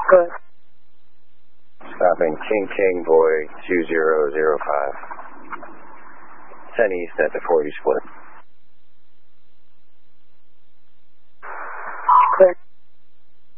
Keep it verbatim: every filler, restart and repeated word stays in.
Good. Stopping King King Boy two zero zero five. ten East at the forty split.